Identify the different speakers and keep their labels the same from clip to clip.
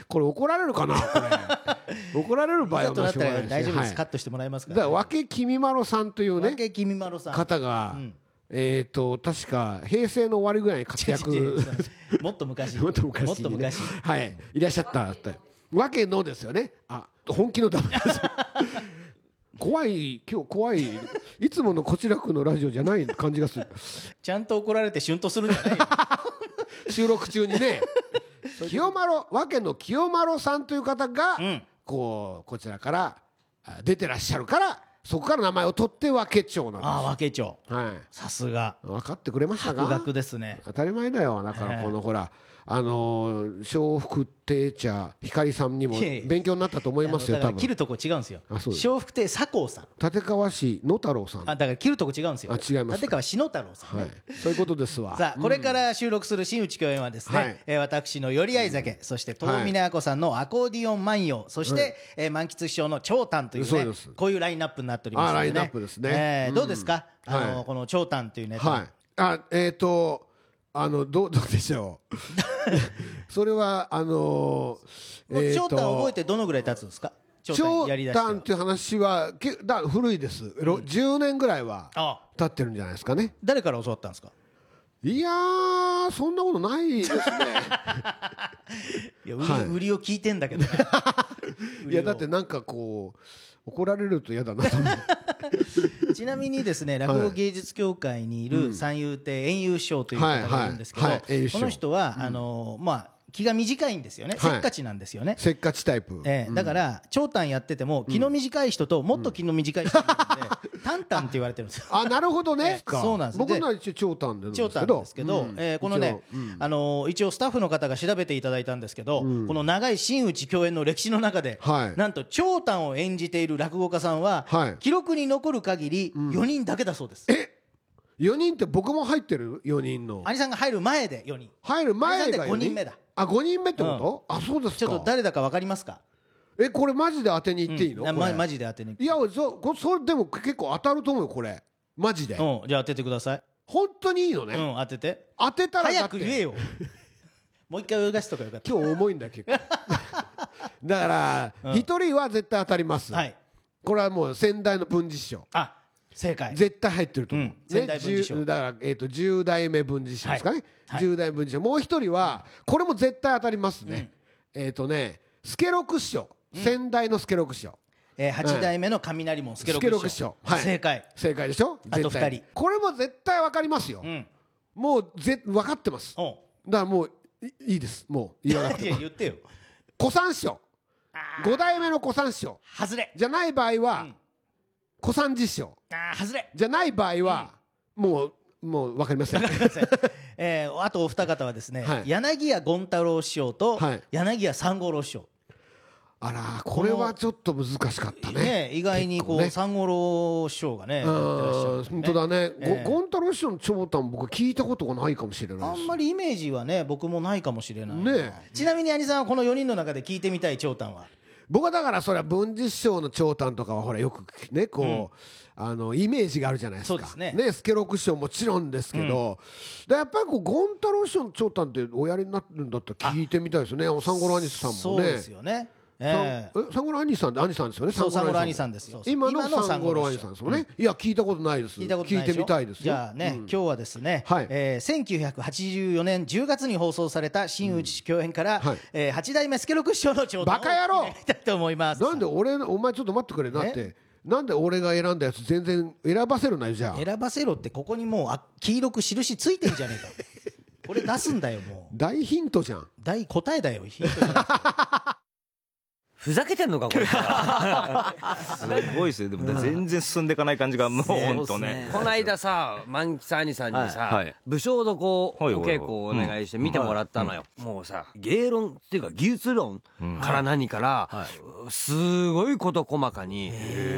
Speaker 1: これ怒られるかなこれ怒られる場合は
Speaker 2: となったら大丈夫です、
Speaker 1: はい、
Speaker 2: カットしてもらいますから、
Speaker 1: だから分きみまろさんというね
Speaker 2: 分きみまろさん
Speaker 1: 方が、確か平成の終わりぐらいに活躍
Speaker 2: もっと昔
Speaker 1: もっと昔にねはいいらっしゃったわけのですよね。あ、本気のダメです怖い、今日怖い、いつものこちらくのラジオじゃない感じがする
Speaker 2: ちゃんと怒られてシュンとするんじゃないよ
Speaker 1: 収録中にね清丸わけの清丸さんという方が、こちらから出てらっしゃるからそこから名前を取って和気町なんです。
Speaker 2: 和気町、
Speaker 1: はい、
Speaker 2: さすが
Speaker 1: 分かってくれましたか。
Speaker 2: 博学ですね。
Speaker 1: 当たり前だよ。だからこのほら笑福亭茶光さんにも勉強になったと思いますよ。
Speaker 2: だから切るとこ違うんですよ。笑福亭佐光さん、
Speaker 1: 立川市野太郎さん。
Speaker 2: だから切るとこ違うんですよ。
Speaker 1: 違います。
Speaker 2: 立川篠太郎さん、ね、
Speaker 1: はい、そういうことですわ。
Speaker 2: さあこれから収録する真打ち共演はですね、私の寄り合い酒、そして遠峰亜子さんのアコーディオン万葉、そして、満喫師匠の長短というね、こういうラインナップになっておりますのでね。
Speaker 1: ラインナップですね。
Speaker 2: どうですか、この長短というネタ。
Speaker 1: はい、どうでしょうそれは
Speaker 2: 長短覚えてどのぐらい経つんですか。
Speaker 1: 長短っていう話は古いです。10年ぐらいは経ってるんじゃないですかね。
Speaker 2: 誰から教わったんですか。
Speaker 1: いやーそんなことないですね
Speaker 2: いや売りを聞いてんだけどね
Speaker 1: いやだってなんかこう怒られると嫌だなと思う
Speaker 2: ちなみにですね、落語芸術協会にいる三遊亭圓遊師匠という方がいるんですけど、この人は気が短いんですよね。せっかちなんですよね。
Speaker 1: せっかちタイプ。
Speaker 2: だから長短やってても気の短い人ともっと気の短い人がいるので短短って言われてるんですよ。
Speaker 1: あ、なるほどね。
Speaker 2: そうなんです。
Speaker 1: 僕のは一応長短ですけど、
Speaker 2: このね一応スタッフの方が調べていただいたんですけど、この長い真打ち共演の歴史の中でなんと長短を演じている落語家さんは記録に残る限り4人だけだそうです。
Speaker 1: 4人って僕も入ってる。4人の
Speaker 2: 兄さんが入る前で4人、
Speaker 1: 入る前が
Speaker 2: 5人目だ。
Speaker 1: あ、5人目ってこと？あ、そうですか。
Speaker 2: ちょっと誰だか分かりますか？
Speaker 1: これマジで当てにいっていいの？
Speaker 2: マジで当てに。
Speaker 1: いや、それでも結構当たると思うよこれ。マジで。
Speaker 2: じゃあ当ててください。
Speaker 1: 本当にいいのね。
Speaker 2: 当てて。
Speaker 1: 当てたら
Speaker 2: 早く言えよもう一回泳がしとかよかった。
Speaker 1: 今日重いんだ結構だから1人は絶対当たります。これはもう先代の文治師匠。
Speaker 2: 正解。
Speaker 1: 絶対入ってると思う。
Speaker 2: 先代文治師匠
Speaker 1: だから10代目文治師匠ですかね。10代文治師匠。もう一人はこれも絶対当たりますね。助六師匠。先代の助六師匠。
Speaker 2: 8代目の雷門助六師匠。正解。
Speaker 1: 正解でしょ。
Speaker 2: あと2人。
Speaker 1: これも絶対わかりますよ。もう分かってます。だからもういいです。もう言わなくて。
Speaker 2: 言ってよ。
Speaker 1: 小三師匠。5代目の小三師匠。
Speaker 2: 外れ。
Speaker 1: じゃない場合は小三治師匠。
Speaker 2: 外れ。
Speaker 1: じゃない場合はもう分かりません。
Speaker 2: あとお二方はですね、柳家権太郎師匠と柳家三五郎師匠。
Speaker 1: あら、これはちょっと難しかったね。
Speaker 2: 意外にこう三五郎師匠がね。
Speaker 1: 本当だね。権太郎師匠の長短僕聞いたことがないかもしれない。
Speaker 2: あんまりイメージはね僕もないかもしれない。ちなみに兄さんはこの4人の中で聞いてみたい長短は？
Speaker 1: 僕はだからそれは文治師匠の長短とかはほらよくねこうイメージがあるじゃないですか。
Speaker 2: そうですね。
Speaker 1: 助六師匠もちろんですけど、やっぱりこう権太郎師匠の長短っておやりになるんだったら聞いてみたいですよね。三五郎兄さんもね。
Speaker 2: そうですよね。
Speaker 1: 三五郎兄さんですよね。
Speaker 2: 三五郎兄さんです。
Speaker 1: 今の三五郎兄さんですもんね。いや聞いたことないです。聞いてみたいですよ。
Speaker 2: じゃあね今日はですね1984年10月に放送された真打ち共演から8代目助六師匠の長短を
Speaker 1: バカ野郎
Speaker 2: 見たいと思います。
Speaker 1: なんでお前ちょっと待ってくれなって。なんで俺が選んだやつ全然選ばせるなよ。じゃあ
Speaker 2: 選ばせろってここにもう黄色く印ついてんじゃねえかこれ出すんだよ。もう
Speaker 1: 大ヒントじゃん。
Speaker 2: 大答えだよ。ヒントじゃなくて
Speaker 3: ふざけてんのかこれ
Speaker 4: すごいですよ。でも全然進んでいかない感じがもう本当ね。
Speaker 3: この間さ満喫兄さんにさ武将のお稽古をお願いして見てもらったのよ。もうさ芸論っていうか技術論から何からすごい事細かに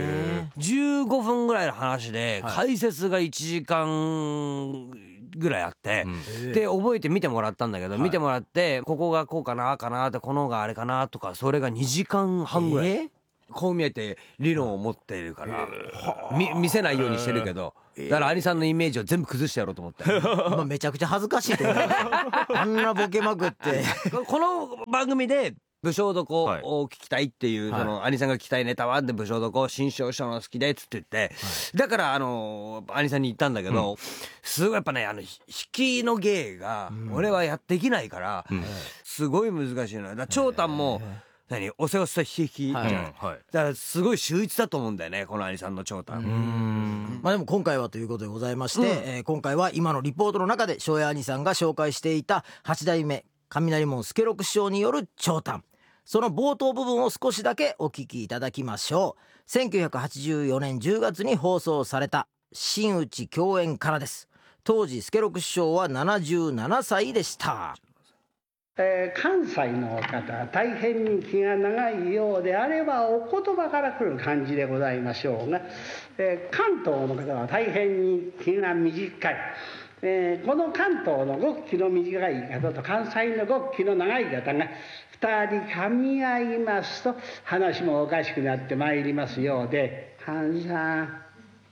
Speaker 3: 15分ぐらいの話で解説が1時間ぐらいあって、で覚えて見てもらったんだけど、見てもらってここがこうかなってこのがあれかなとか、それが2時間半ぐらい、こう見えて理論を持っているから、見せないようにしてるけど、だから兄さんのイメージを全部崩してやろうと思って
Speaker 5: 今めちゃくちゃ恥ずかしいとあんなボケまくって
Speaker 3: この番組で武将床を聞きたいっていう、その兄さんが聞きたいネタはで武将床新章師匠の好きでっつって言って、だから兄さんに言ったんだけど、すごいやっぱね引きの芸が俺はできないから、すごい難しいのよ。だから長短もおせおせ引きじゃん、だからすごい秀逸だと思うんだよね、この兄さんの長短。
Speaker 5: まあでも今回はということでございまして、今回は今のリポートの中で庄屋兄さんが紹介していた8代目雷門助六師匠による長短、その冒頭部分を少しだけお聞きいただきましょう。1984年10月に放送された真打ち共演からです。当時助六師匠は77歳でした。
Speaker 6: 関西の方、大変に気が長いようであればお言葉から来る感じでございましょうが、関東の方は大変に気が短い。この関東のごく気の短い方と関西のごく気の長い方が2人噛み合いますと話もおかしくなってまいりますようで、ハンさん、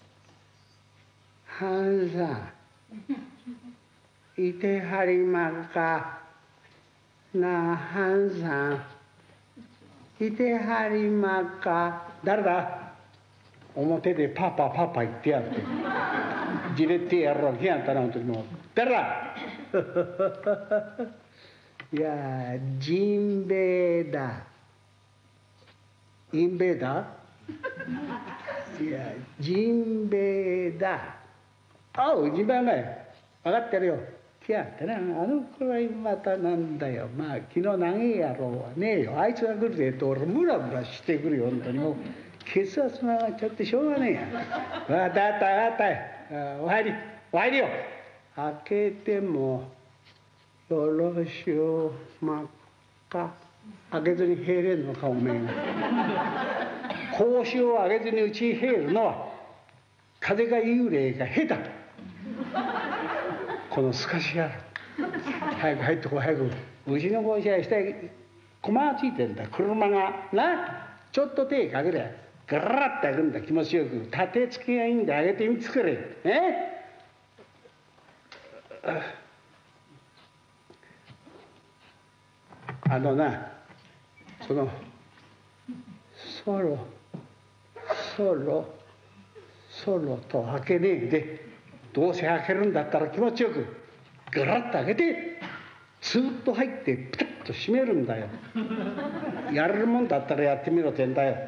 Speaker 6: ハンさん、いてはりまかなあ、ハンさん、いてはりまか。誰だ？表でパパパパ言ってやって。じれってやろう、ひやんたな、本当にもう。誰だ？いや、ジンベエだ。インベーダー？いや、ジンベエだ。あお、ジンベエはない。分かってるよ。いやってな、あのくらいまたなんだよ。まあ気の長い野郎はねえよ。あいつが来るでと俺ムラムラしてくるよ、本当にもう血圧が上がっちゃってしょうがねえや。わかったわかったお入りお入りよ。開けてもよろしゅうまっか。開けずに入れんのかおめえが。格子を開けずにうちに入るのは風が幽霊が下手。このすかしや早く入ってこい早く。うちの校舎へ下へ駒がついてんだ車がな。ちょっと手かけりゃガラッと開くんだ気持ちよく。立て付けがいいんで開けてみつくれ。あのな、そのそろと開けねえで、どうせ開けるんだったら気持ちよくガラッと開けてスーッと入ってピタッと閉めるんだよ。やれるもんだったらやってみろってんだよ。